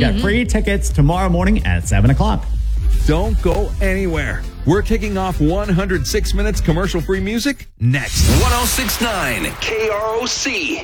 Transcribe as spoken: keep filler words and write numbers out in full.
Get free tickets tomorrow morning at seven o'clock. Don't go anywhere. We're kicking off one hundred six minutes commercial-free music next. one oh six point nine K R O C.